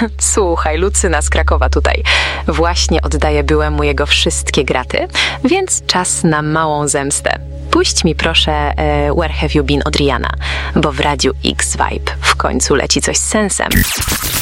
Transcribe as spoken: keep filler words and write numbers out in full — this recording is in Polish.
Słuchaj, Lucyna z Krakowa tutaj. Właśnie oddaję byłemu jego wszystkie graty, więc czas na małą zemstę. Puść mi proszę e, Where Have You Been od Rihanna, bo w Radiu X Vibe w końcu leci coś z sensem.